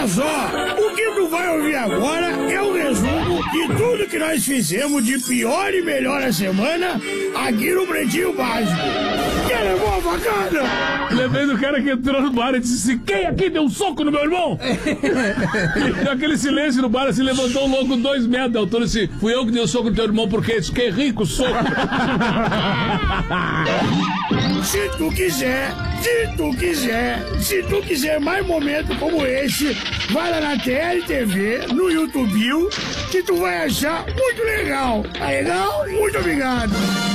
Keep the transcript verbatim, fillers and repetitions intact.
Olha só, o que tu vai ouvir agora é um resumo de tudo que nós fizemos de pior e melhor a semana aqui no Pretinho Básico. Quer levar uma facada? Lembrei do cara que entrou no bar e disse: quem aqui deu um soco no meu irmão? E aquele silêncio no bar, assim, levantou um louco dois metros de altura e disse: fui eu que dei o um soco no teu irmão porque fiquei rico, soco. Se tu quiser, se tu quiser, se tu quiser mais momentos como esse, vai lá na T L T V, no YouTube, que tu vai achar muito legal. Tá legal? Muito obrigado.